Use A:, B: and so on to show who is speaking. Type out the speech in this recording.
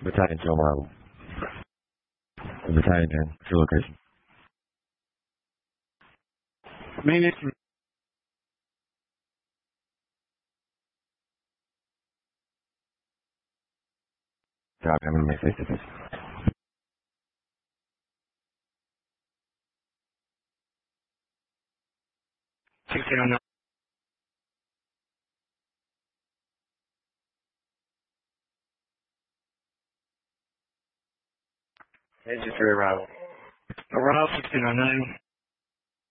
A: Battalion to arrival. The battalion in to location.
B: Maintenance.
A: Job, I'm gonna make face-to-face.
B: $1609.
A: Engine for arrival.
B: Arrival 1609.